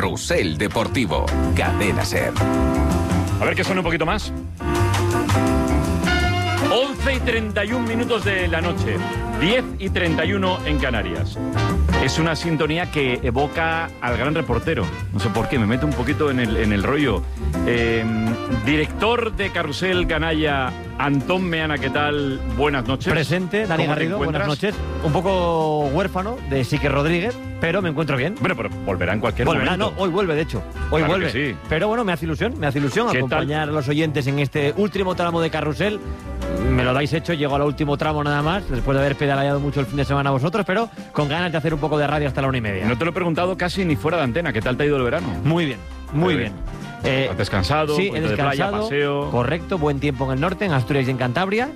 Carrusel Deportivo, Cadena SER. A ver que suene un poquito más. 11:31 de la noche, 10:31 en Canarias. Es una sintonía que evoca al gran reportero. No sé por qué, me meto un poquito en el rollo. Director de Carrusel Canalla, Antón Meana, ¿qué tal? Buenas noches. Presente, Dani Garrido, buenas noches. Un poco huérfano de Sique Rodríguez, pero me encuentro bien. Bueno, pero volverá en cualquier momento. No, hoy vuelve, de hecho. Hoy claro vuelve. que sí. Pero bueno, me hace ilusión acompañar a los oyentes en este último tramo de Carrusel. Me lo dais hecho, llego al último tramo nada más, después de haber pedaleado mucho el fin de semana a vosotros, pero con ganas de hacer un poco de radio hasta la 1:30. No te lo he preguntado casi ni fuera de antena. ¿Qué tal te ha ido el verano? Muy bien, muy bien. ¿Has descansado? Sí, he descansado. De playa, paseo. Correcto, buen tiempo en el norte, en Asturias y en Cantabria.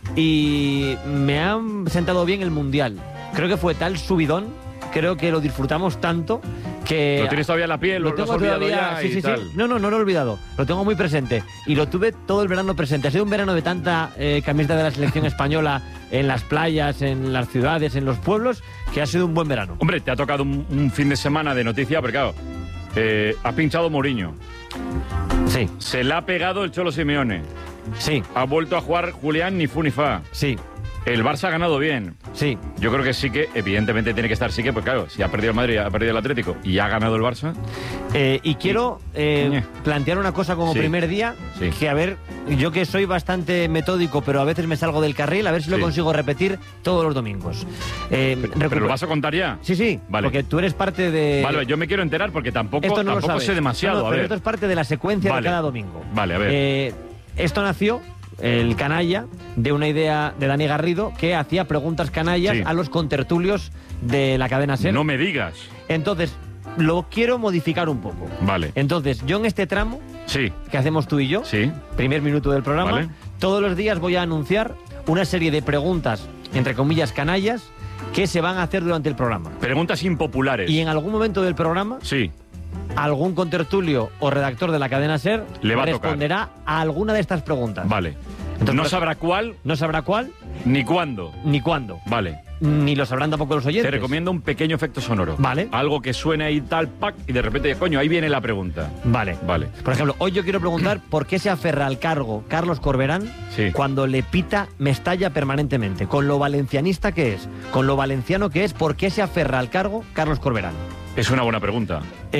Y me ha sentado bien el Mundial. Creo que fue tal subidón, creo que lo disfrutamos tanto que... ¿Lo tienes todavía en la piel? Lo tengo todavía, sí. No lo he olvidado. Lo tengo muy presente. Y lo tuve todo el verano presente. Ha sido un verano de tanta camiseta de la selección española en las playas, en las ciudades, en los pueblos, que ha sido un buen verano. Hombre, te ha tocado un fin de semana de noticia, porque claro, ha pinchado Mourinho. Sí. Se la ha pegado el Cholo Simeone. Sí. Ha vuelto a jugar Julián ni fu ni fa. Sí. El Barça ha ganado bien. Sí. Yo creo que sí que, evidentemente, tiene que estar sí que, pues claro, si ha perdido el Madrid, ha perdido el Atlético y ha ganado el Barça. Y quiero plantear una cosa como primer día, que a ver, yo que soy bastante metódico, pero a veces me salgo del carril, a ver si lo consigo repetir todos los domingos. ¿Pero lo vas a contar ya? Sí, vale. Porque tú eres parte de... Vale, yo me quiero enterar porque tampoco sé demasiado. No, pero esto es parte de la secuencia de cada domingo. Vale, a ver. Esto nació... el canalla, de una idea de Dani Garrido, que hacía preguntas canallas a los contertulios de la cadena SER. No me digas. Entonces, lo quiero modificar un poco. Vale. Entonces, yo en este tramo que hacemos tú y yo, primer minuto del programa, todos los días voy a anunciar una serie de preguntas, entre comillas, canallas, que se van a hacer durante el programa. Preguntas impopulares. Y en algún momento del programa... algún contertulio o redactor de la cadena SER responderá a alguna de estas preguntas. Vale. Entonces, no sabrá cuál. Ni cuándo. Vale. Ni lo sabrán tampoco los oyentes. Te recomiendo un pequeño efecto sonoro. Vale. Algo que suene ahí tal, pac, y de repente, coño, ahí viene la pregunta. Vale. Por ejemplo, hoy yo quiero preguntar por qué se aferra al cargo Carlos Corberán cuando le pita Mestalla permanentemente. Con lo valencianista que es, con lo valenciano que es, ¿por qué se aferra al cargo Carlos Corberán? Es una buena pregunta.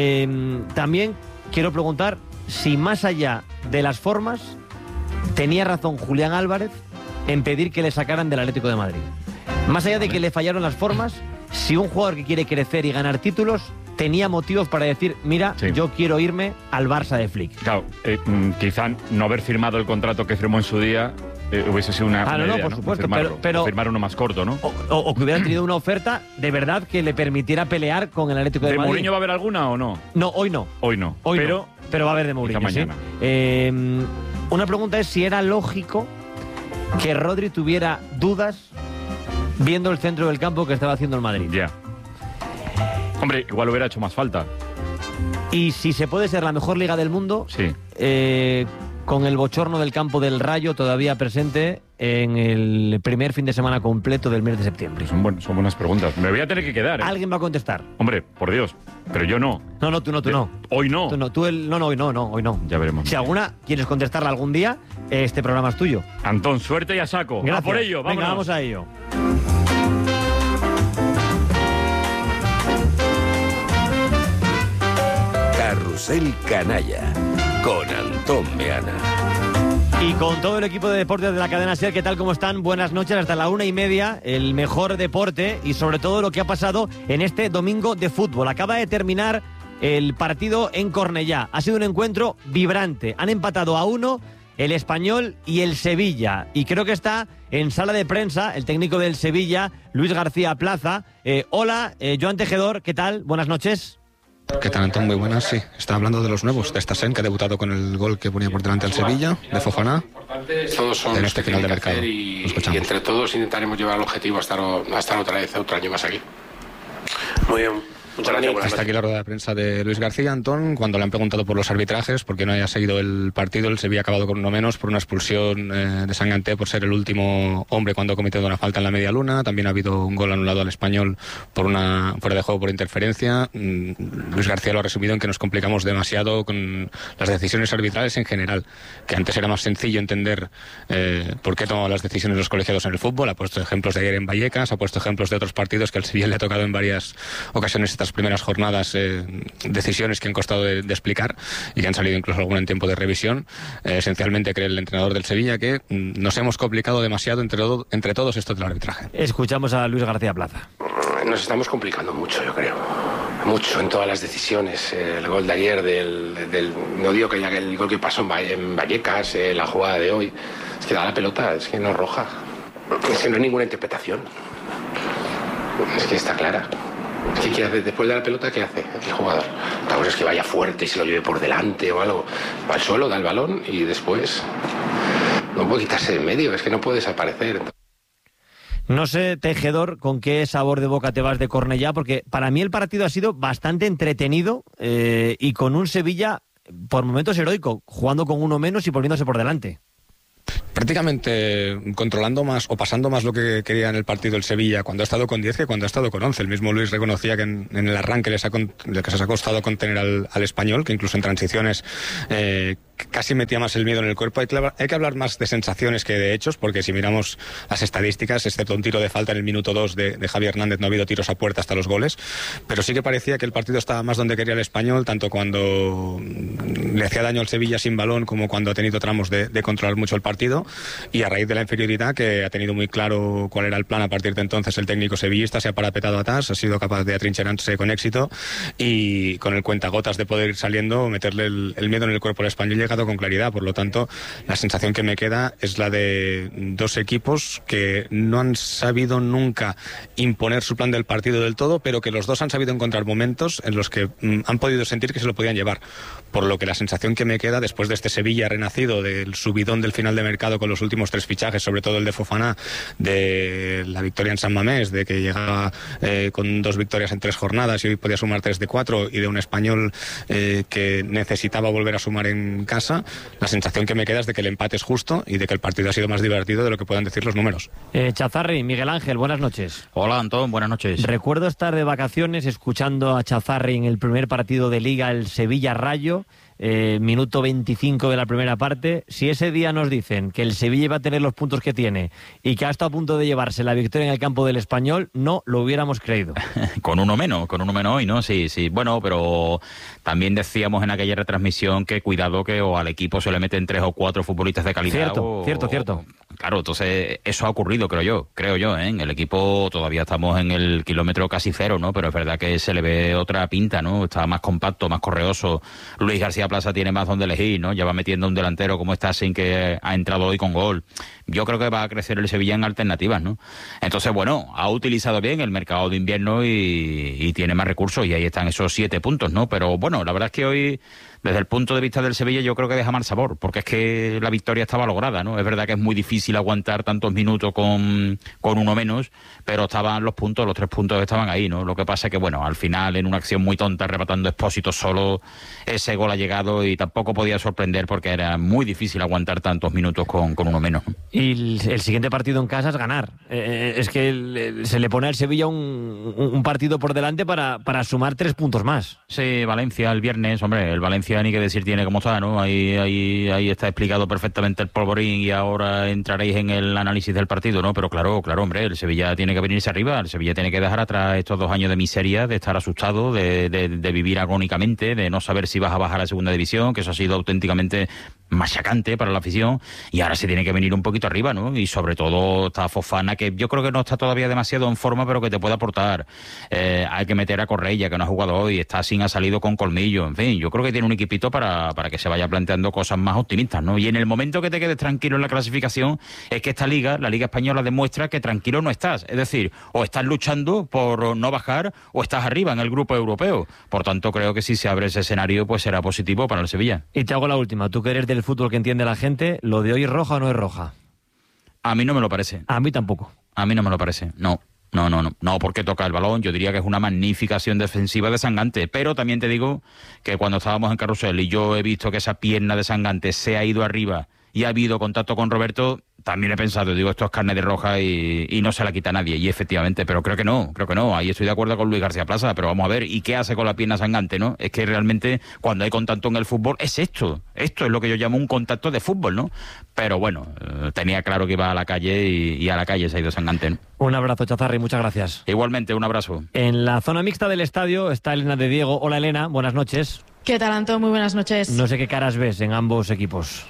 También quiero preguntar si más allá de las formas tenía razón Julián Álvarez en pedir que le sacaran del Atlético de Madrid. Más allá de que le fallaron las formas, si un jugador que quiere crecer y ganar títulos tenía motivos para decir, mira, yo quiero irme al Barça de Flick. Claro, quizá no haber firmado el contrato que firmó en su día hubiese sido una idea, por supuesto, pero firmar uno más corto, ¿no? O que hubiera tenido una oferta de verdad que le permitiera pelear con el Atlético de Madrid. ¿De Mourinho va a haber alguna o no? No, hoy no. Pero va a haber de Mourinho, mañana. Una pregunta es si era lógico que Rodri tuviera dudas viendo el centro del campo que estaba haciendo el Madrid. Ya. Hombre, igual hubiera hecho más falta. Y si se puede ser la mejor liga del mundo, con el bochorno del campo del Rayo todavía presente en el primer fin de semana completo del mes de septiembre. Son buenas preguntas. Me voy a tener que quedar. Alguien va a contestar. Hombre, por Dios. Pero yo no. No, tú no. Hoy no. Hoy no. Ya veremos. Si alguna quieres contestarla algún día, este programa es tuyo. Antón, suerte y a saco. Gracias. A por ello, vámonos. Venga, vamos a ello. Carrusel Canalla con Antón Meana. Y con todo el equipo de deportes de la cadena SER, ¿qué tal? ¿Cómo están? Buenas noches, hasta la 1:30, el mejor deporte y sobre todo lo que ha pasado en este domingo de fútbol. Acaba de terminar el partido en Cornellá. Ha sido un encuentro vibrante. Han empatado a 1 el Español y el Sevilla. Y creo que está en sala de prensa el técnico del Sevilla, Luis García Plaza. Hola, Joan Tejedor, ¿qué tal? Buenas noches. ¿Qué tal, Antón? Muy buenas, sí. Está hablando de los nuevos, de Stassen, que ha debutado con el gol que ponía por delante al Sevilla, de Fofana, todos son en este final de mercado. Y entre todos intentaremos llevar el objetivo a estar otra vez, otro año más aquí. Muy bien. Muchas gracias. Hasta aquí la rueda de prensa de Luis García. Antón, cuando le han preguntado por los arbitrajes, porque no haya seguido el partido, el Sevilla ha acabado con uno menos por una expulsión de Sanganté por ser el último hombre cuando ha cometido una falta en la media luna. También ha habido un gol anulado al Español por una fuera de juego por interferencia. Luis García lo ha resumido en que nos complicamos demasiado con las decisiones arbitrales en general, que antes era más sencillo entender por qué tomaban las decisiones los colegiados en el fútbol. Ha puesto ejemplos de ayer en Vallecas, ha puesto ejemplos de otros partidos que al Sevilla le ha tocado en varias ocasiones estas primeras jornadas, decisiones que han costado de explicar y que han salido incluso alguna en tiempo de revisión. Esencialmente cree el entrenador del Sevilla que nos hemos complicado demasiado entre todos esto del arbitraje. Escuchamos a Luis García Plaza. Nos estamos complicando mucho, yo creo. Mucho en todas las decisiones. El gol de ayer, no digo que haya el gol que pasó en Vallecas, la jugada de hoy. Es que da la pelota, es que no es roja. Es que no hay ninguna interpretación. Es que está clara. ¿Qué quiere hacer? Después de la pelota, ¿qué hace el jugador? La cosa es que vaya fuerte y se lo lleve por delante o algo. Va al suelo, da el balón y después no puede quitarse de en medio, es que no puede desaparecer. No sé, Tejedor, con qué sabor de boca te vas de Cornellá, porque para mí el partido ha sido bastante entretenido y con un Sevilla por momentos heroico, jugando con uno menos y poniéndose por delante. Prácticamente controlando más o pasando más lo que quería en el partido el Sevilla cuando ha estado con 10 que cuando ha estado con 11. El mismo Luis reconocía que en el arranque les ha costado contener al Español, que incluso en transiciones casi metía más el miedo en el cuerpo. Hay que hablar más de sensaciones que de hechos, porque si miramos las estadísticas, excepto un tiro de falta en el minuto 2 de Javi Hernández, no ha habido tiros a puerta hasta los goles, pero sí que parecía que el partido estaba más donde quería el Español, tanto cuando le hacía daño al Sevilla sin balón como cuando ha tenido tramos de controlar mucho el partido, y a raíz de la inferioridad, que ha tenido muy claro cuál era el plan a partir de entonces, el técnico sevillista se ha parapetado atrás, ha sido capaz de atrincherarse con éxito y con el cuentagotas de poder ir saliendo, meterle el miedo en el cuerpo al Español, llegado con claridad. Por lo tanto, la sensación que me queda es la de dos equipos que no han sabido nunca imponer su plan del partido del todo, pero que los dos han sabido encontrar momentos en los que han podido sentir que se lo podían llevar. Por lo que la sensación que me queda después de este Sevilla renacido, del subidón del final de mercado con los últimos 3 fichajes, sobre todo el de Fofana, de la victoria en San Mamés, de que llegaba con 2 victorias en 3 jornadas y hoy podía sumar 3 de 4, y de un Español que necesitaba volver a sumar en casa, la sensación que me queda es de que el empate es justo y de que el partido ha sido más divertido de lo que puedan decir los números. Chazarri, Miguel Ángel, buenas noches. Hola, Antón, buenas noches. Recuerdo estar de vacaciones escuchando a Chazarri en el primer partido de Liga, el Sevilla-Rayo, minuto 25 de la primera parte. Si ese día nos dicen que el Sevilla iba a tener los puntos que tiene y que ha estado a punto de llevarse la victoria en el campo del Español, no lo hubiéramos creído. Con uno menos hoy, ¿no? Sí. Bueno, pero también decíamos en aquella retransmisión que cuidado que o al equipo se le meten 3 o 4 futbolistas de calidad. Cierto. Claro, entonces eso ha ocurrido, creo yo, ¿eh? En el equipo todavía estamos en el kilómetro casi cero, ¿no? Pero es verdad que se le ve otra pinta, ¿no? Está más compacto, más correoso. Luis García Plaza tiene más donde elegir, ¿no? Ya va metiendo un delantero como está, sin que ha entrado hoy con gol. Yo creo que va a crecer el Sevilla en alternativas, ¿no? Entonces, bueno, ha utilizado bien el mercado de invierno y tiene más recursos, y ahí están esos 7 puntos, ¿no? Pero bueno, la verdad es que hoy, desde el punto de vista del Sevilla, yo creo que deja mal sabor, porque es que la victoria estaba lograda, ¿no? Es verdad que es muy difícil aguantar tantos minutos con uno menos, pero estaban los 3 puntos estaban ahí, ¿no? Lo que pasa es que, bueno, al final, en una acción muy tonta, rematando Expósito solo, ese gol ha llegado y tampoco podía sorprender porque era muy difícil aguantar tantos minutos con uno menos. Y el siguiente partido en casa es ganar. Es que se le pone al Sevilla un partido por delante para sumar 3 puntos más. Sí, Valencia el viernes, hombre, el Valencia ni que decir tiene cómo está, ¿no? Ahí está explicado perfectamente el polvorín y ahora entraréis en el análisis del partido, ¿no? Pero claro, hombre, el Sevilla tiene que venirse arriba, el Sevilla tiene que dejar atrás estos 2 años de miseria, de estar asustado, de vivir agónicamente, de no saber si vas a bajar a segunda división, que eso ha sido auténticamente machacante para la afición, y ahora se tiene que venir un poquito arriba, ¿no? Y sobre todo está Fofana, que yo creo que no está todavía demasiado en forma, pero que te puede aportar. Hay que meter a Correia, que no ha jugado hoy, ha salido con colmillo, en fin, yo creo que tiene un equipito para que se vaya planteando cosas más optimistas, ¿no? Y en el momento que te quedes tranquilo en la clasificación, es que esta liga, la Liga Española, demuestra que tranquilo no estás, es decir, o estás luchando por no bajar o estás arriba en el grupo europeo. Por tanto, creo que si se abre ese escenario, pues será positivo para el Sevilla. Y te hago la última, tú que eres del fútbol que entiende la gente, ¿lo de hoy es roja o no es roja? A mí no me lo parece. A mí tampoco. A mí no me lo parece, no. No porque toca el balón. Yo diría que es una magnífica acción defensiva de Sangante, pero también te digo que cuando estábamos en Carrusel y yo he visto que esa pierna de Sangante se ha ido arriba y ha habido contacto con Roberto, también he pensado, digo, esto es carne de roja y no se la quita nadie, y efectivamente, pero creo que no, ahí estoy de acuerdo con Luis García Plaza, pero vamos a ver, ¿y qué hace con la pierna Sangante, no? Es que realmente cuando hay contacto en el fútbol es esto es lo que yo llamo un contacto de fútbol, ¿no? Pero bueno, tenía claro que iba a la calle y a la calle se ha ido Sangante, ¿no? Un abrazo, Chazarri, muchas gracias. Igualmente, un abrazo. En la zona mixta del estadio está Elena de Diego. Hola, Elena, buenas noches. ¿Qué tal, Antón? Muy buenas noches. No sé qué caras ves en ambos equipos.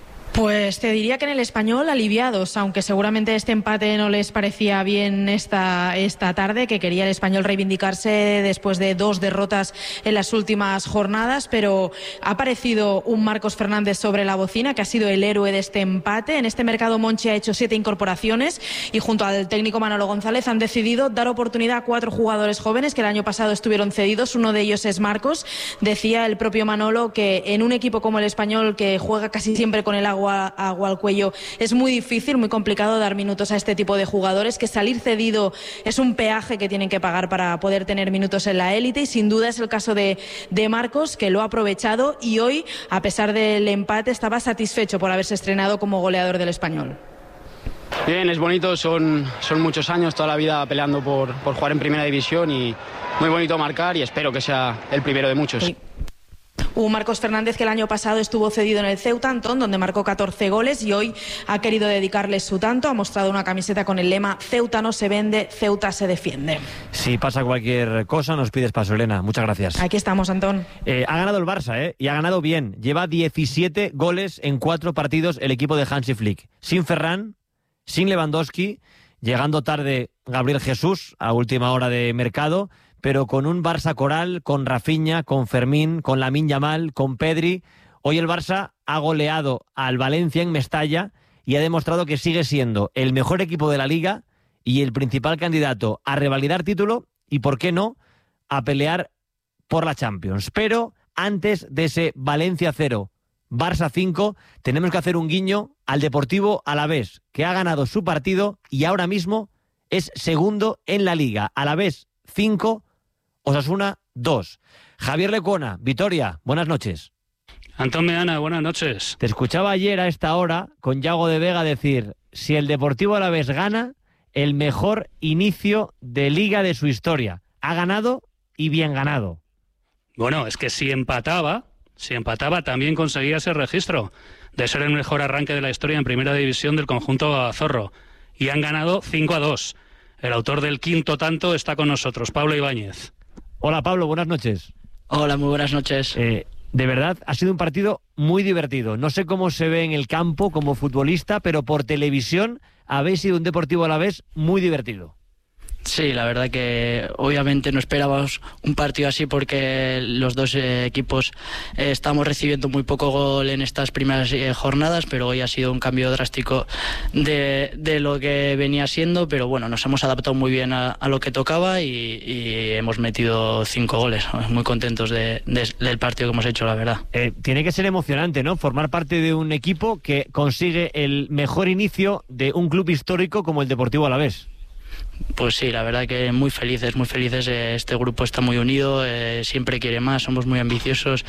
Pues te diría que en el Español aliviados, aunque seguramente este empate no les parecía bien esta tarde, que quería el Español reivindicarse después de 2 derrotas en las últimas jornadas, pero ha aparecido un Marcos Fernández sobre la bocina, que ha sido el héroe de este empate. En este mercado Monchi ha hecho 7 incorporaciones y junto al técnico Manolo González han decidido dar oportunidad a 4 jugadores jóvenes que el año pasado estuvieron cedidos. Uno de ellos es Marcos. Decía el propio Manolo que en un equipo como el Español, que juega casi siempre con el agua al cuello, es muy difícil, muy complicado dar minutos a este tipo de jugadores, que salir cedido es un peaje que tienen que pagar para poder tener minutos en la élite, y sin duda es el caso de Marcos, que lo ha aprovechado y hoy, a pesar del empate, estaba satisfecho por haberse estrenado como goleador del Español. Bien, es bonito, son muchos años, toda la vida peleando por jugar en primera división, y muy bonito marcar, y espero que sea el primero de muchos. Sí. Un Marcos Fernández que el año pasado estuvo cedido en el Ceuta, Antón, donde marcó 14 goles, y hoy ha querido dedicarle su tanto. Ha mostrado una camiseta con el lema "Ceuta no se vende, Ceuta se defiende". Si pasa cualquier cosa, nos pides paso, Elena. Muchas gracias. Aquí estamos, Antón. Ha ganado el Barça, y ha ganado bien. Lleva 17 goles en 4 partidos el equipo de Hansi Flick. Sin Ferran, sin Lewandowski, llegando tarde Gabriel Jesús a última hora de mercado, pero con un Barça coral, con Rafinha, con Fermín, con Lamine Yamal, con Pedri. Hoy el Barça ha goleado al Valencia en Mestalla y ha demostrado que sigue siendo el mejor equipo de la Liga y el principal candidato a revalidar título y, ¿por qué no?, a pelear por la Champions. Pero antes de ese Valencia 0, Barça 5, tenemos que hacer un guiño al Deportivo Alavés, que ha ganado su partido y ahora mismo es segundo en la Liga. Alavés 5, Osasuna 2. Javier Lecuona, Vitoria, buenas noches. Antón Meana, buenas noches. Te escuchaba ayer a esta hora con Yago de Vega decir, si el Deportivo Alavés gana, el mejor inicio de Liga de su historia. Ha ganado y bien ganado. Bueno, es que si empataba también conseguía ese registro de ser el mejor arranque de la historia en primera división del conjunto azorro. Y han ganado 5-2. El autor del quinto tanto está con nosotros, Pablo Ibáñez. Hola, Pablo, buenas noches. Hola, muy buenas noches. De verdad, ha sido un partido muy divertido. No sé cómo se ve en el campo como futbolista, pero por televisión habéis sido un Deportivo Alavés muy divertido. Sí, la verdad que obviamente no esperábamos un partido así porque los dos equipos estamos recibiendo muy poco gol en estas primeras jornadas, pero hoy ha sido un cambio drástico de lo que venía siendo, pero bueno, nos hemos adaptado muy bien a lo que tocaba y hemos metido 5 goles. Muy contentos del partido que hemos hecho, la verdad. Tiene que ser emocionante, ¿no?, formar parte de un equipo que consigue el mejor inicio de un club histórico como el Deportivo Alavés. Pues sí, la verdad que muy felices. Este grupo está muy unido, siempre quiere más, somos muy ambiciosos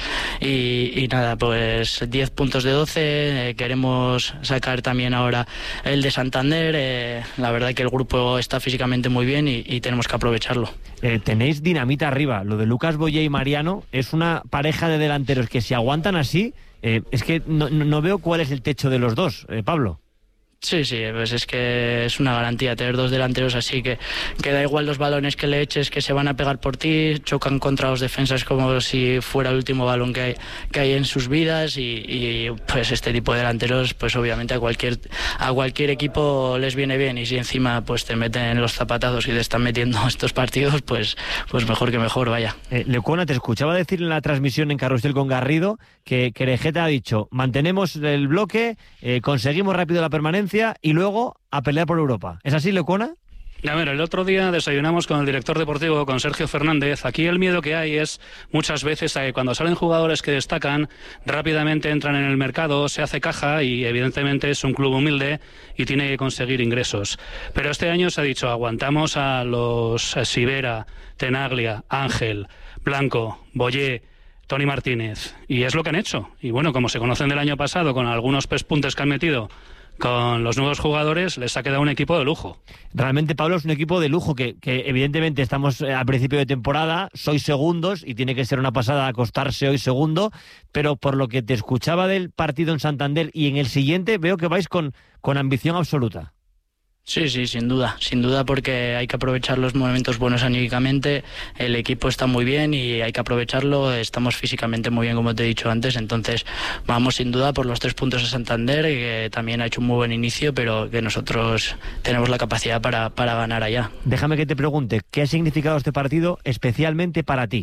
y nada, pues 10 puntos de 12, queremos sacar también ahora el de Santander. La verdad que el grupo está físicamente muy bien y tenemos que aprovecharlo. Tenéis dinamita arriba, lo de Lucas Boyé y Mariano es una pareja de delanteros que si aguantan así, es que no veo cuál es el techo de los dos, Pablo. Sí, pues es que es una garantía tener 2 delanteros así que da igual los balones que le eches, que se van a pegar por ti, chocan contra los defensas como si fuera el último balón que hay en sus vidas y pues este tipo de delanteros pues obviamente a cualquier equipo les viene bien, y si encima pues te meten los zapatazos y te están metiendo estos partidos pues mejor que mejor, vaya. Lecuona, te escuchaba decir en la transmisión en Carrusel con Garrido que Querejeta ha dicho, mantenemos el bloque, conseguimos rápido la permanencia y luego a pelear por Europa. ¿Es así, Lecuona? A ver, el otro día desayunamos con el director deportivo, con Sergio Fernández. Aquí el miedo que hay es muchas veces a que cuando salen jugadores que destacan, rápidamente entran en el mercado, se hace caja y evidentemente es un club humilde y tiene que conseguir ingresos. Pero este año se ha dicho, aguantamos a los Sivera, Tenaglia, Ángel, Blanco, Boyé, Tony Martínez, y es lo que han hecho. Y bueno, como se conocen del año pasado, con algunos pespuntes que han metido con los nuevos jugadores, les ha quedado un equipo de lujo. Realmente, Pablo, es un equipo de lujo que evidentemente estamos a principio de temporada, sois segundos y tiene que ser una pasada acostarse hoy segundo, pero por lo que te escuchaba del partido en Santander y en el siguiente, veo que vais con ambición absoluta. Sí, sin duda, porque hay que aprovechar los momentos buenos anímicamente, el equipo está muy bien y hay que aprovecharlo, estamos físicamente muy bien como te he dicho antes, entonces vamos sin duda por los 3 puntos a Santander, que también ha hecho un muy buen inicio, pero que nosotros tenemos la capacidad para ganar allá. Déjame que te pregunte, ¿qué ha significado este partido especialmente para ti?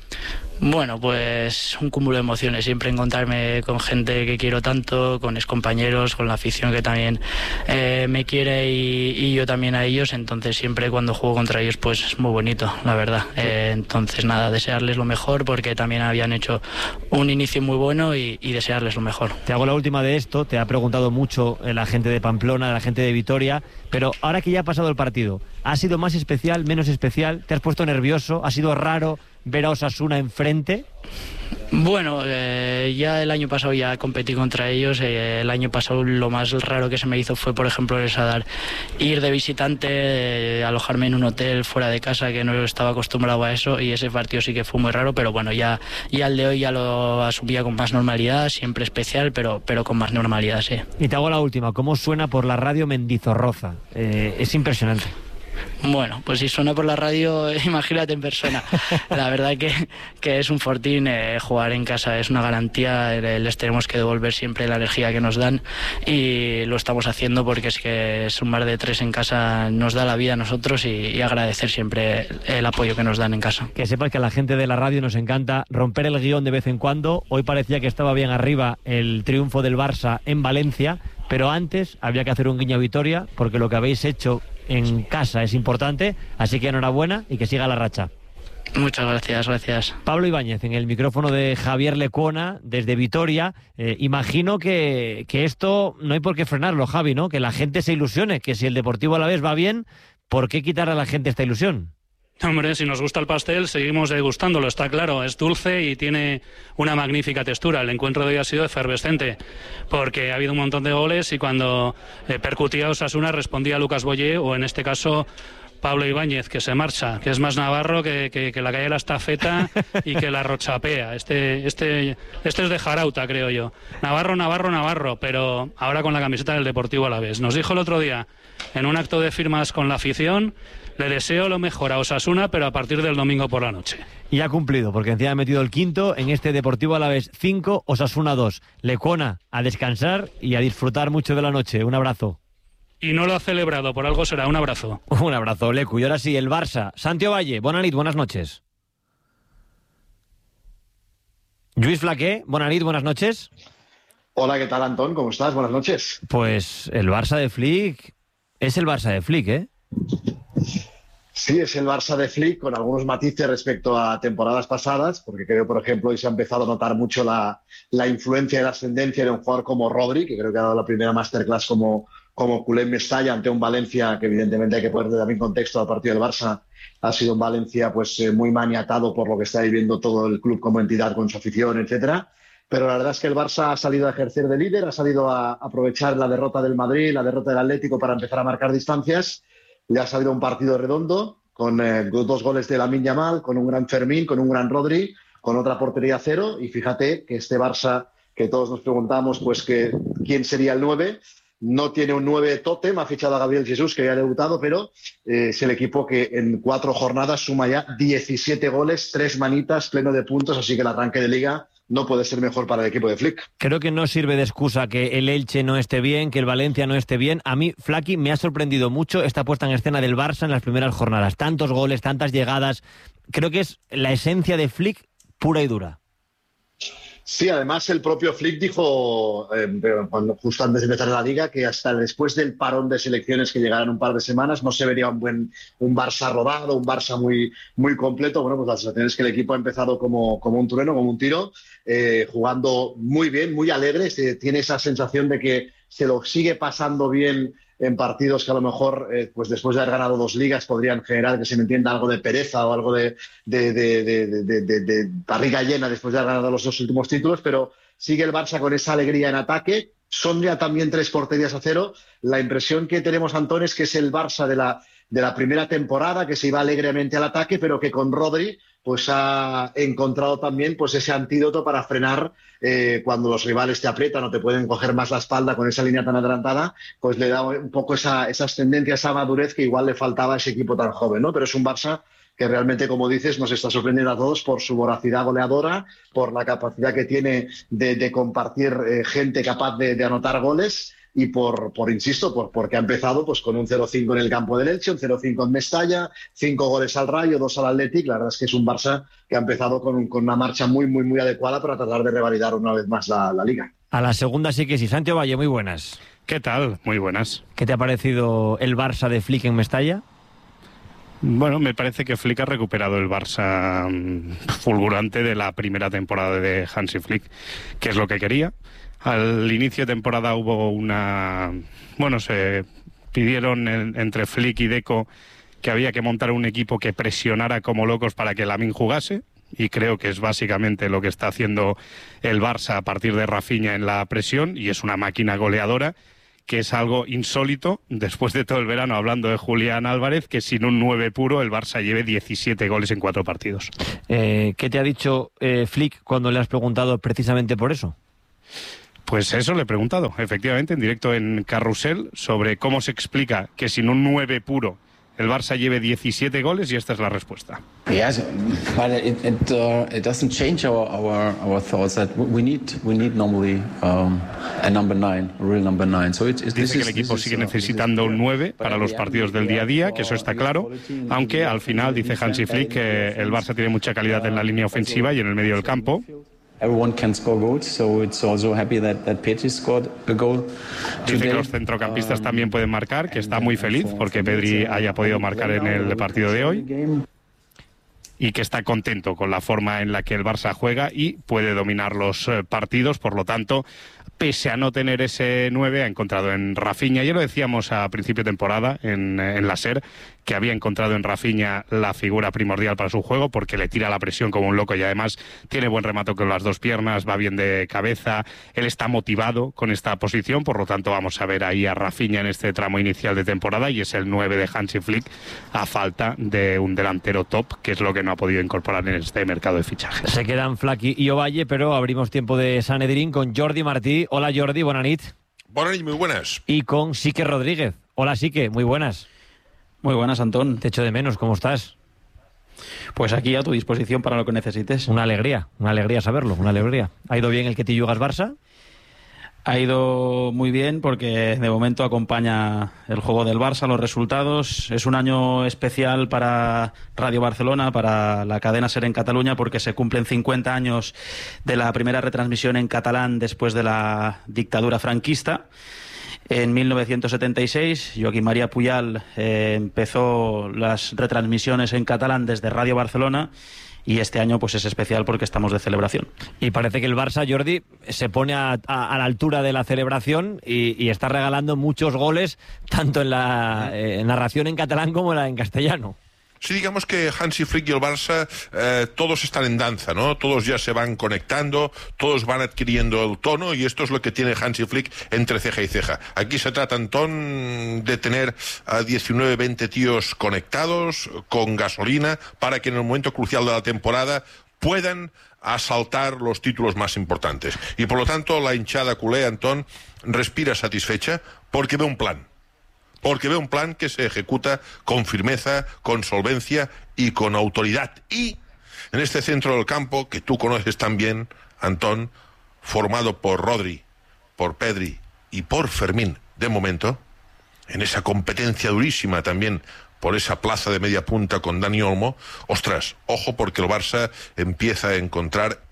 Bueno, pues un cúmulo de emociones, siempre encontrarme con gente que quiero tanto, con excompañeros, con la afición que también me quiere y yo también a ellos, entonces siempre cuando juego contra ellos pues es muy bonito, la verdad. Entonces nada, desearles lo mejor porque también habían hecho un inicio muy bueno y desearles lo mejor. Te hago la última de esto, te ha preguntado mucho la gente de Pamplona, la gente de Vitoria, pero ahora que ya ha pasado el partido, ¿ha sido más especial, menos especial? ¿Te has puesto nervioso? ¿Ha sido raro ver a Osasuna enfrente? Bueno, ya el año pasado ya competí contra ellos. El año pasado lo más raro que se me hizo fue, por ejemplo, ir de visitante, alojarme en un hotel fuera de casa, que no estaba acostumbrado a eso, y ese partido sí que fue muy raro, pero bueno, ya el de hoy ya lo asumía con más normalidad, siempre especial, pero con más normalidad, sí. Y te hago la última, ¿cómo suena por la radio Mendizorroza? Es impresionante. Bueno, pues si suena por la radio, imagínate en persona. La verdad que es un fortín, jugar en casa es una garantía, les tenemos que devolver siempre la energía que nos dan y lo estamos haciendo porque es que sumar de 3 en casa nos da la vida a nosotros y agradecer siempre el apoyo que nos dan en casa. Que sepas que a la gente de la radio nos encanta romper el guión de vez en cuando. Hoy parecía que estaba bien arriba el triunfo del Barça en Valencia, pero antes había que hacer un guiño a Vitoria porque lo que habéis hecho en casa es importante, así que enhorabuena y que siga la racha. Muchas gracias. Pablo Ibáñez, en el micrófono de Javier Lecuona, desde Vitoria. Imagino que esto no hay por qué frenarlo, Javi, ¿no? Que la gente se ilusione, que si el Deportivo Alavés va bien, ¿por qué quitar a la gente esta ilusión? Hombre, si nos gusta el pastel, seguimos degustándolo, está claro. Es dulce y tiene una magnífica textura. El encuentro de hoy ha sido efervescente, porque ha habido un montón de goles y cuando percutía Osasuna respondía Lucas Boyé, o en este caso Pablo Ibáñez, que se marcha, que es más navarro que la calle de la estafeta y que la rochapea. Este es de Jarauta, creo yo. Navarro, pero ahora con la camiseta del Deportivo Alavés. Nos dijo el otro día, en un acto de firmas con la afición, le deseo lo mejor a Osasuna, pero a partir del domingo por la noche. Y ha cumplido, porque encima ha metido el quinto en este Deportivo Alavés 5, Osasuna 2. Lecuona, a descansar y a disfrutar mucho de la noche. Un abrazo. Y no lo ha celebrado, por algo será. Un abrazo. Un abrazo, Lecu. Y ahora sí, el Barça. Santiago Valle, buenas noches. Lluís Flaqué, buenas noches. Hola, ¿qué tal, Antón? ¿Cómo estás? Buenas noches. Pues el Barça de Flick es el Barça de Flick, ¿eh? Sí, es el Barça de Flick con algunos matices respecto a temporadas pasadas, porque creo, por ejemplo, hoy se ha empezado a notar mucho la influencia y la ascendencia de un jugador como Rodri, que creo que ha dado la primera masterclass como culé en Mestalla ante un Valencia que evidentemente hay que poner también contexto al partido del Barça. Ha sido un Valencia pues muy maniatado por lo que está viviendo todo el club como entidad con su afición, etcétera. Pero la verdad es que el Barça ha salido a ejercer de líder, ha salido a aprovechar la derrota del Madrid, la derrota del Atlético para empezar a marcar distancias. Ya ha salido un partido redondo con 2 goles de Lamine Yamal, con un gran Fermín, con un gran Rodri, con otra portería 0. Y fíjate que este Barça, que todos nos preguntamos pues que quién sería el 9, no tiene un 9 tótem, ha fichado a Gabriel Jesús, que ya ha debutado, pero es el equipo que en 4 jornadas suma ya 17 goles, 3 manitas, pleno de puntos, así que el arranque de Liga no puede ser mejor para el equipo de Flick. Creo que no sirve de excusa que el Elche no esté bien, que el Valencia no esté bien. A mí, Flaki, me ha sorprendido mucho esta puesta en escena del Barça en las primeras jornadas. Tantos goles, tantas llegadas. Creo que es la esencia de Flick pura y dura. Sí, además el propio Flick dijo, justo antes de empezar la Liga, que hasta después del parón de selecciones que llegaran un par de semanas no se vería un Barça rodado, un Barça muy, muy completo. Bueno, pues la sensación es que el equipo ha empezado como un trueno, como un tiro, jugando muy bien, muy alegre. Tiene esa sensación de que se lo sigue pasando bien en partidos que a lo mejor, pues después de haber ganado 2 ligas, podrían generar, que se me entienda, algo de pereza o algo de barriga llena después de haber ganado los 2 últimos títulos, pero sigue el Barça con esa alegría en ataque. Son ya también 3 porterías a 0. La impresión que tenemos, Antón, es que es el Barça de la primera temporada, que se iba alegremente al ataque, pero que con Rodri pues ha encontrado también pues ese antídoto para frenar cuando los rivales te aprietan o te pueden coger más la espalda con esa línea tan adelantada, pues le da un poco esa ascendencia, esa madurez que igual le faltaba a ese equipo tan joven, ¿no? Pero es un Barça que realmente, como dices, nos está sorprendiendo a todos por su voracidad goleadora, por la capacidad que tiene de compartir gente capaz de anotar goles, y porque ha empezado pues con un 0-5 en el campo del Elche, un 0-5 en Mestalla, 5 goles al Rayo, 2 al Athletic. La verdad es que es un Barça que ha empezado con una marcha muy, muy, muy adecuada para tratar de revalidar una vez más la Liga. A la segunda sí que sí. Santiago Valle, muy buenas. ¿Qué tal? Muy buenas. ¿Qué te ha parecido el Barça de Flick en Mestalla? Bueno, me parece que Flick ha recuperado el Barça fulgurante de la primera temporada de Hansi Flick, que es lo que quería. Al inicio de temporada hubo se pidieron entre Flick y Deco que había que montar un equipo que presionara como locos para que Lamine jugase, y creo que es básicamente lo que está haciendo el Barça a partir de Rafinha en la presión, y es una máquina goleadora, que es algo insólito después de todo el verano, hablando de Julián Álvarez, que sin un 9 puro el Barça lleve 17 goles en 4 partidos. ¿Qué te ha dicho Flick cuando le has preguntado precisamente por eso? Pues eso le he preguntado, efectivamente, en directo en Carrusel, sobre cómo se explica que sin un 9 puro el Barça lleve 17 goles, y esta es la respuesta. Yes, but it doesn't change our thoughts that we need normally a number 9, a real number 9. So dice que el equipo sigue necesitando un 9 para los partidos del día a día, que eso está claro, aunque al final dice Hansi Flick que el Barça tiene mucha calidad en la línea ofensiva y en el medio del campo. Everyone can score goals, so it's also happy that Pedri scored a goal. Dice que los centrocampistas también pueden marcar, que está muy feliz porque Pedri haya podido marcar en el partido de hoy, y que está contento con la forma en la que el Barça juega y puede dominar los partidos. Por lo tanto, pese a no tener ese 9, ha encontrado en Rafinha, ya lo decíamos a principio de temporada en la SER, que había encontrado en Rafinha la figura primordial para su juego, porque le tira la presión como un loco y además tiene buen remate con las 2 piernas, va bien de cabeza, él está motivado con esta posición. Por lo tanto, vamos a ver ahí a Rafinha en este tramo inicial de temporada, y es el 9 de Hansi Flick a falta de un delantero top, que es lo que no ha podido incorporar en este mercado de fichajes. Se quedan Flaky y Ovalle, pero abrimos tiempo de Sanedrín con Jordi Martí. Hola Jordi, buenas nit. Buenas nit, muy buenas. Y con Sique Rodríguez. Hola Sique, muy buenas. Muy buenas, Antón. Te echo de menos, ¿cómo estás? Pues aquí a tu disposición para lo que necesites. Una alegría saberlo, una alegría. ¿Ha ido bien el que te yugas Barça? Ha ido muy bien porque de momento acompaña el juego del Barça, los resultados. Es un año especial para Radio Barcelona, para la cadena SER en Cataluña, porque se cumplen 50 años de la primera retransmisión en catalán después de la dictadura franquista. En 1976, Joaquim María Pujal empezó las retransmisiones en catalán desde Radio Barcelona, y este año pues es especial porque estamos de celebración. Y parece que el Barça, Jordi, se pone a la altura de la celebración y está regalando muchos goles, tanto en la narración en catalán como en castellano. Sí, digamos que Hansi Flick y el Barça todos están en danza, ¿no? Todos ya se van conectando, todos van adquiriendo el tono, y esto es lo que tiene Hansi Flick entre ceja y ceja. Aquí se trata, Antón, de tener a 19, 20 tíos conectados, con gasolina, para que en el momento crucial de la temporada puedan asaltar los títulos más importantes. Y por lo tanto la hinchada culé, Antón, respira satisfecha porque ve un plan. Porque ve un plan que se ejecuta con firmeza, con solvencia y con autoridad. Y en este centro del campo, que tú conoces tan bien, Antón, formado por Rodri, por Pedri y por Fermín, de momento, en esa competencia durísima también por esa plaza de media punta con Dani Olmo, ostras, ojo, porque el Barça empieza a encontrar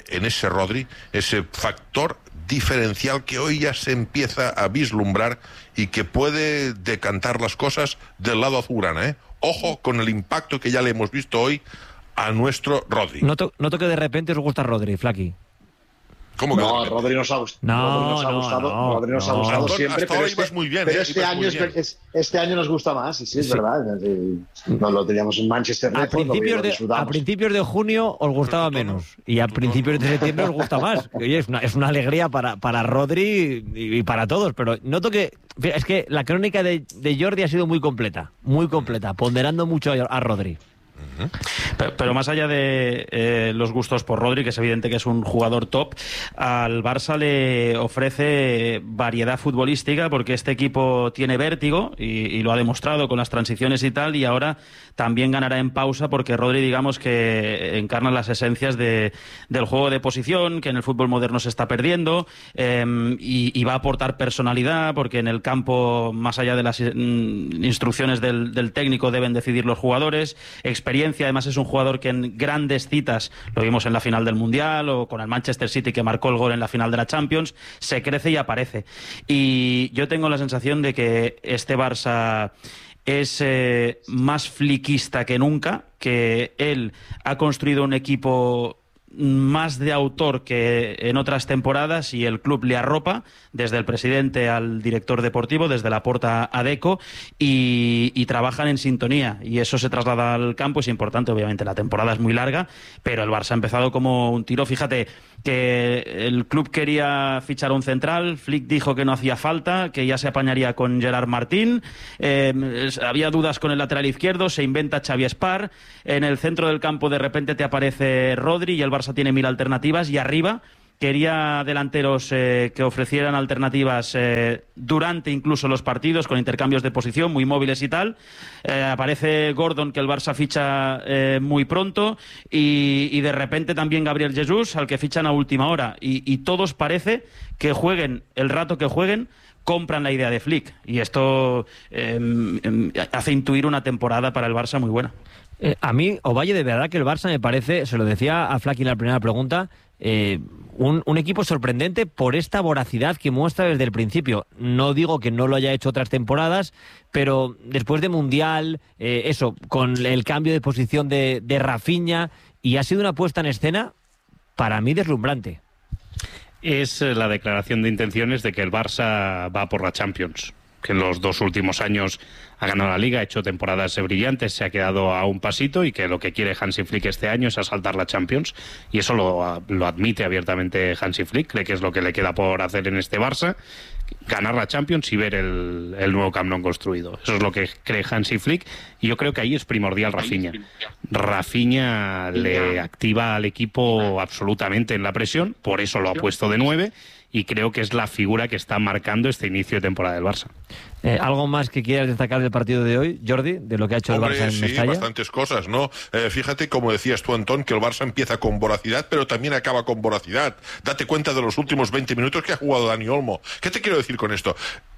en ese Rodri, ese factor diferencial que hoy ya se empieza a vislumbrar y que puede decantar las cosas del lado azulgrana, ¿eh? Ojo con el impacto que ya le hemos visto hoy a nuestro Rodri. Noto que de repente os gusta Rodri, Flaqui. ¿Cómo que no, Rodri nos ha gustado. Rodri nos ha gustado siempre, hasta ahora ibas muy bien. Pero este año nos gusta más, y sí, es verdad. Nos lo teníamos en Manchester United. A principios de junio os gustaba menos y a principios de septiembre os gusta más. Oye, es una alegría para Rodri y para todos, pero noto que es que la crónica de Jordi ha sido muy completa, ponderando mucho a Rodri. Pero más allá de los gustos por Rodri, que es evidente que es un jugador top, al Barça le ofrece variedad futbolística, porque este equipo tiene vértigo y lo ha demostrado con las transiciones y tal, y ahora también ganará en pausa, porque Rodri, digamos que encarna las esencias del juego de posición, que en el fútbol moderno se está perdiendo, y va a aportar personalidad, porque en el campo, más allá de las instrucciones del técnico, deben decidir los jugadores. Experiencia, además es un jugador que en grandes citas, lo vimos en la final del Mundial o con el Manchester City, que marcó el gol en la final de la Champions, se crece y aparece. Y yo tengo la sensación de que este Barça es más fliquista que nunca, que él ha construido un equipo más de autor que en otras temporadas, y el club le arropa, desde el presidente al director deportivo, desde Laporta a Deco, y trabajan en sintonía, y eso se traslada al campo. Es importante, obviamente la temporada es muy larga, pero el Barça ha empezado como un tiro. Fíjate que el club quería fichar un central, Flick dijo que no hacía falta, que ya se apañaría con Gerard Martín, había dudas con el lateral izquierdo, se inventa Xavi Espar, en el centro del campo de repente te aparece Rodri y el Barça tiene 1000 alternativas, y arriba quería delanteros que ofrecieran alternativas durante incluso los partidos, con intercambios de posición muy móviles y tal. Aparece Gordon, que el Barça ficha muy pronto, y de repente también Gabriel Jesús, al que fichan a última hora, y todos parece que jueguen el rato que jueguen, compran la idea de Flick, y esto hace intuir una temporada para el Barça muy buena. A mí, Ovalle, de verdad que el Barça me parece, se lo decía a Flaqui en la primera pregunta, un equipo sorprendente por esta voracidad que muestra desde el principio. No digo que no lo haya hecho otras temporadas, pero después de Mundial, con el cambio de posición de Rafinha, y ha sido una puesta en escena para mí deslumbrante. Es la declaración de intenciones de que el Barça va por la Champions, que en los 2 últimos años ha ganado la Liga, ha hecho temporadas brillantes, se ha quedado a un pasito, y que lo que quiere Hansi Flick este año es asaltar la Champions, y eso lo admite abiertamente Hansi Flick. Cree que es lo que le queda por hacer en este Barça, ganar la Champions y ver el nuevo Camp Nou construido. Eso es lo que cree Hansi Flick, y yo creo que ahí es primordial Rafinha. Rafinha le activa al equipo absolutamente en la presión, por eso lo ha puesto de 9, y creo que es la figura que está marcando este inicio de temporada del Barça. ¿Algo más que quieras destacar del partido de hoy, Jordi, de lo que ha hecho el Barça en Mestalla? Sí, bastantes cosas, ¿no? Fíjate, como decías tú, Antón, que el Barça empieza con voracidad, pero también acaba con voracidad. Date cuenta de los últimos 20 minutos que ha jugado Dani Olmo. ¿Qué te quiero decir con esto?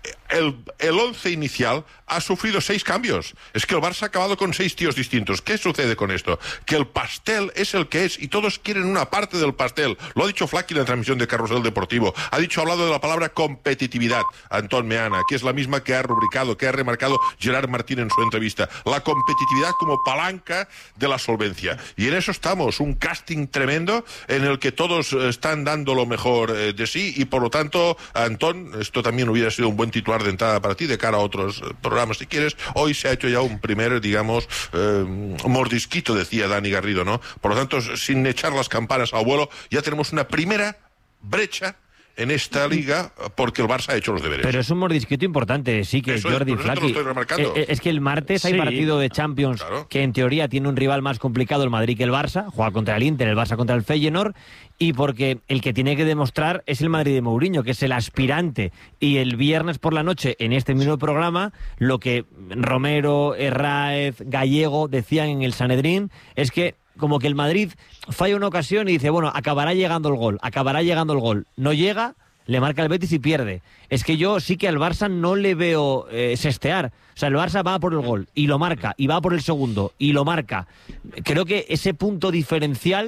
El 11 inicial ha sufrido 6 cambios. Es que el Barça ha acabado con 6 tíos distintos. ¿Qué sucede con esto? Que el pastel es el que es, y todos quieren una parte del pastel. Lo ha dicho Flaqui en la transmisión de Carrusel Deportivo. Ha hablado de la palabra competitividad, Antón Meana, que es la misma que ha rubricado, que ha remarcado Gerard Martín en su entrevista. La competitividad como palanca de la solvencia. Y en eso estamos, un casting tremendo en el que todos están dando lo mejor de sí, y por lo tanto, Antón, esto también hubiera sido un buen titular de entrada para ti, de cara a otros programas si quieres. Hoy se ha hecho ya un primer, digamos, mordisquito, decía Dani Garrido, ¿no? Por lo tanto, sin echar las campanas al vuelo, ya tenemos una primera brecha en esta liga, porque el Barça ha hecho los deberes. Pero es un mordisquito importante, sí, que eso Jordi Flaqui. Es que el martes hay partido de Champions, claro, que en teoría tiene un rival más complicado, el Madrid, que el Barça. Juega contra el Inter, el Barça contra el Feyenoord, y porque el que tiene que demostrar es el Madrid de Mourinho, que es el aspirante. Y el viernes por la noche, en este mismo programa, lo que Romero, Herráez, Gallego decían en el Sanedrín es que como que el Madrid falla una ocasión y dice, bueno, acabará llegando el gol. No llega, le marca el Betis y pierde. Es que yo sí que al Barça no le veo sestear. O sea, el Barça va por el gol y lo marca, y va por el segundo y lo marca. Creo que ese punto diferencial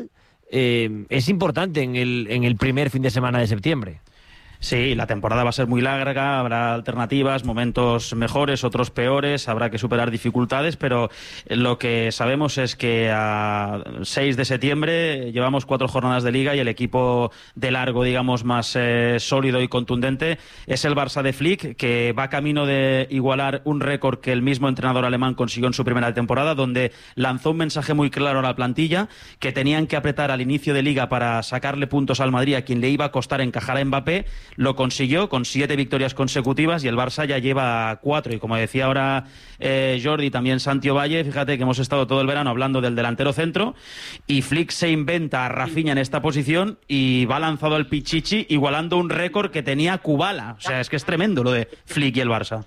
es importante en el primer fin de semana de septiembre. Sí, la temporada va a ser muy larga, habrá alternativas, momentos mejores, otros peores, habrá que superar dificultades, pero lo que sabemos es que a 6 de septiembre llevamos 4 jornadas de Liga y el equipo de largo, digamos, más sólido y contundente es el Barça de Flick, que va camino de igualar un récord que el mismo entrenador alemán consiguió en su primera temporada, donde lanzó un mensaje muy claro a la plantilla, que tenían que apretar al inicio de Liga para sacarle puntos al Madrid, a quien le iba a costar encajar a Mbappé. Lo consiguió con 7 victorias consecutivas y el Barça ya lleva 4. Y como decía ahora Jordi, también Santi Valle, fíjate que hemos estado todo el verano hablando del delantero centro y Flick se inventa a Rafinha en esta posición y va lanzado al Pichichi, igualando un récord que tenía Kubala. O sea, es que es tremendo lo de Flick y el Barça.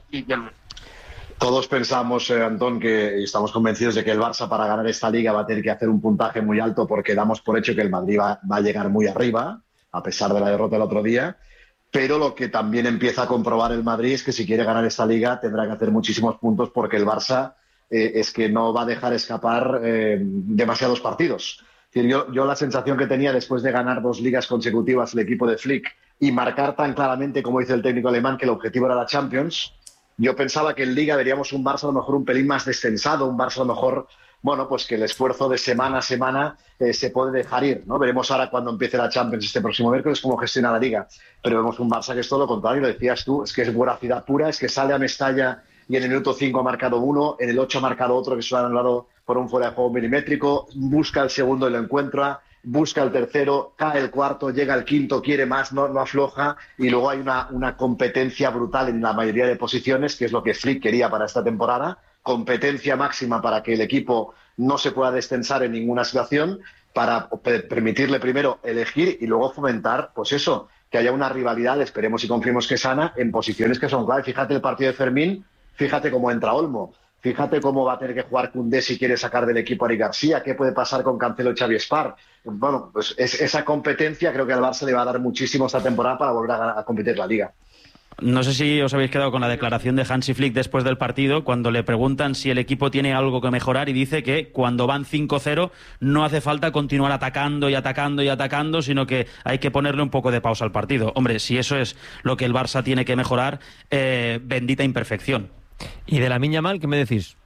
Todos pensamos, Antón, que estamos convencidos de que el Barça para ganar esta Liga va a tener que hacer un puntaje muy alto, porque damos por hecho que el Madrid va a llegar muy arriba, a pesar de la derrota del otro día. Pero lo que también empieza a comprobar el Madrid es que si quiere ganar esta Liga tendrá que hacer muchísimos puntos, porque el Barça es que no va a dejar escapar demasiados partidos. Es decir, yo la sensación que tenía después de ganar 2 ligas consecutivas el equipo de Flick y marcar tan claramente, como dice el técnico alemán, que el objetivo era la Champions, yo pensaba que en Liga veríamos un Barça a lo mejor un pelín más descensado, un Barça a lo mejor, bueno, pues que el esfuerzo de semana a semana se puede dejar ir, ¿no? Veremos ahora cuando empiece la Champions este próximo miércoles cómo gestiona la Liga, pero vemos un Barça que es todo lo contrario, lo decías tú, es que es voracidad pura, es que sale a Mestalla y en el minuto 5 ha marcado uno, en el 8 ha marcado otro que se lo han anulado por un fuera de juego milimétrico, busca el segundo y lo encuentra, busca el tercero, cae el cuarto, llega el quinto, quiere más, no afloja, y luego hay una competencia brutal en la mayoría de posiciones, que es lo que Flick quería para esta temporada, competencia máxima para que el equipo no se pueda descensar en ninguna situación, para permitirle primero elegir y luego fomentar, pues eso, que haya una rivalidad, esperemos y confiemos que sana, en posiciones que son clave. Fíjate el partido de Fermín, fíjate cómo entra Olmo, fíjate cómo va a tener que jugar Koundé si quiere sacar del equipo a Eric García, qué puede pasar con Cancelo y Xavi Espar. Bueno, pues esa competencia creo que al Barça le va a dar muchísimo esta temporada para volver a competir la Liga. No sé si os habéis quedado con la declaración de Hansi Flick después del partido, cuando le preguntan si el equipo tiene algo que mejorar, y dice que cuando van 5-0 no hace falta continuar atacando y atacando y atacando, sino que hay que ponerle un poco de pausa al partido. Hombre, si eso es lo que el Barça tiene que mejorar, bendita imperfección. ¿Y de Lamine Yamal qué me decís?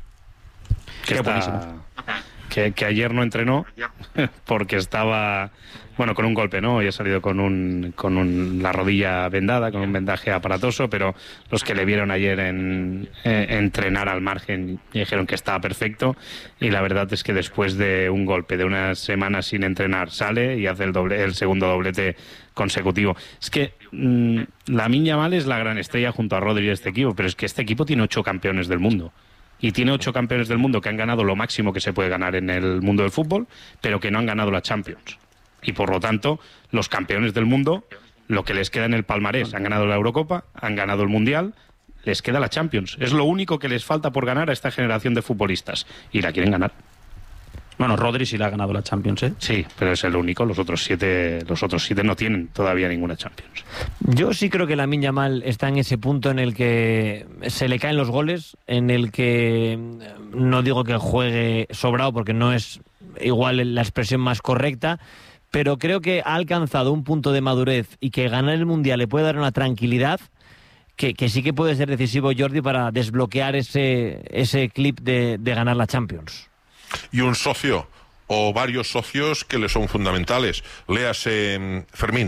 Que ayer no entrenó porque estaba, bueno, con un golpe, ¿no? Y ha salido con la rodilla vendada, con un vendaje aparatoso, pero los que le vieron ayer entrenar al margen dijeron que estaba perfecto, y la verdad es que después de un golpe, de unas semanas sin entrenar, sale y hace el segundo doblete consecutivo. Es que Lamine Yamal es la gran estrella junto a Rodri de este equipo, pero es que este equipo tiene 8 campeones del mundo. Y tiene 8 campeones del mundo que han ganado lo máximo que se puede ganar en el mundo del fútbol, pero que no han ganado la Champions. Y por lo tanto, los campeones del mundo, lo que les queda en el palmarés, han ganado la Eurocopa, han ganado el Mundial, les queda la Champions. Es lo único que les falta por ganar a esta generación de futbolistas. Y la quieren ganar. Bueno, Rodri sí le ha ganado la Champions, ¿eh? Sí, pero es el único. Los otros siete no tienen todavía ninguna Champions. Yo sí creo que Lamine Yamal está en ese punto en el que se le caen los goles, en el que no digo que juegue sobrado porque no es igual la expresión más correcta, pero creo que ha alcanzado un punto de madurez y que ganar el Mundial le puede dar una tranquilidad que sí que puede ser decisivo, Jordi, para desbloquear ese clip de ganar la Champions. Y un socio o varios socios que le son fundamentales. Léase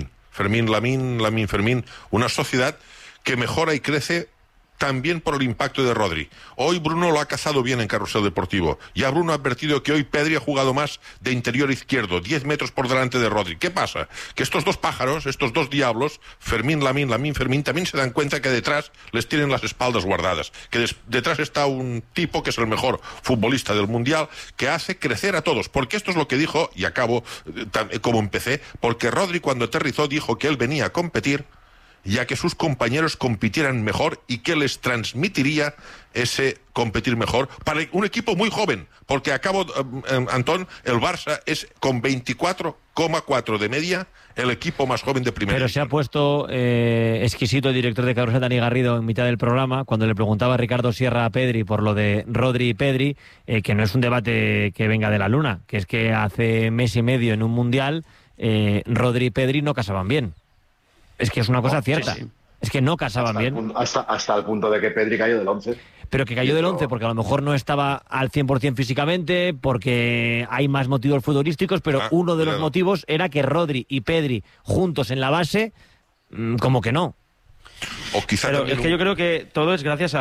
Lamine Fermín, una sociedad que mejora y crece también por el impacto de Rodri. Hoy Bruno lo ha cazado bien en Carrusel Deportivo. Ya Bruno ha advertido que hoy Pedri ha jugado más de interior izquierdo, 10 metros por delante de Rodri. ¿Qué pasa? Que estos dos pájaros, estos dos diablos, Lamine Fermín, también se dan cuenta que detrás les tienen las espaldas guardadas. Que detrás está un tipo que es el mejor futbolista del Mundial, que hace crecer a todos. Porque esto es lo que dijo, y acabo como empecé, porque Rodri cuando aterrizó dijo que él venía a competir, ya que sus compañeros compitieran mejor y que les transmitiría ese competir mejor para un equipo muy joven, porque Antón, el Barça es con 24 6,4 de media, el equipo más joven de primera. Pero se ha puesto exquisito el director de Carrusel, Dani Garrido, en mitad del programa, cuando le preguntaba a Ricardo Sierra a Pedri por lo de Rodri y Pedri, que no es un debate que venga de la luna, que es que hace mes y medio en un Mundial Rodri y Pedri no casaban bien. Es que es una cosa cierta. Sí. Es que no casaban bien. Hasta el punto de que Pedri cayó del 11. Pero que cayó del 11 porque a lo mejor no estaba al 100% físicamente, porque hay más motivos futbolísticos, pero uno de los motivos era que Rodri y Pedri juntos en la base, como que no. O quizá pero es que yo creo que todo es gracias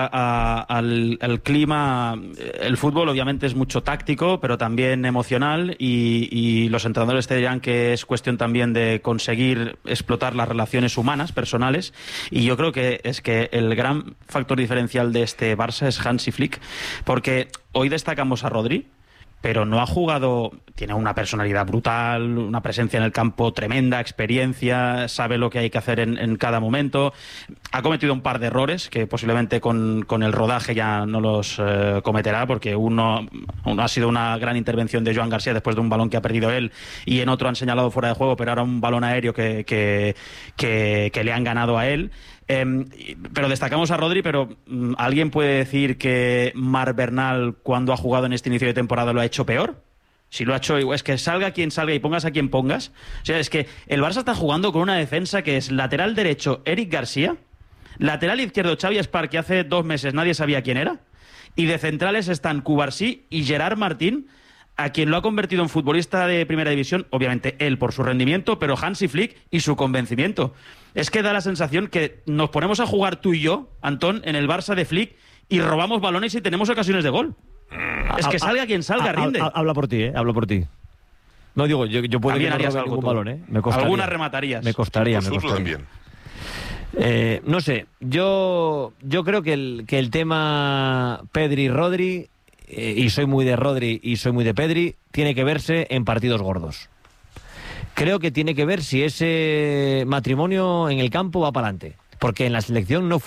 al clima. El fútbol obviamente es mucho táctico, pero también emocional, y los entrenadores te dirán que es cuestión también de conseguir explotar las relaciones humanas, personales, y yo creo que es que el gran factor diferencial de este Barça es Hansi Flick, porque hoy destacamos a Rodri, pero no ha jugado, tiene una personalidad brutal, una presencia en el campo tremenda, experiencia, sabe lo que hay que hacer en cada momento. Ha cometido un par de errores que posiblemente con el rodaje ya no los cometerá, porque uno ha sido una gran intervención de Joan García después de un balón que ha perdido él, y en otro han señalado fuera de juego, pero ahora un balón aéreo que le han ganado a él. Pero destacamos a Rodri, pero ¿alguien puede decir que Marc Bernal, cuando ha jugado en este inicio de temporada, lo ha hecho peor? Si lo ha hecho, es que salga quien salga y pongas a quien pongas. O sea, es que el Barça está jugando con una defensa que es lateral derecho Eric García, lateral izquierdo Xavi Espar, que hace 2 meses nadie sabía quién era, y de centrales están Cubarsí y Gerard Martín, a quien lo ha convertido en futbolista de primera división, obviamente él por su rendimiento, pero Hansi Flick y su convencimiento. Es que da la sensación que nos ponemos a jugar tú y yo, Antón, en el Barça de Flick, y robamos balones y tenemos ocasiones de gol. Es que salga quien salga, rinde. Habla por ti, hablo por ti. No digo, yo puedo que no robe ningún balón, Me costaría. Alguna rematarías. Me costaría. También. No sé, yo creo que el tema Pedri-Rodri, y soy muy de Rodri y soy muy de Pedri, tiene que verse en partidos gordos. Creo que tiene que ver si ese matrimonio en el campo va para adelante, porque en la selección no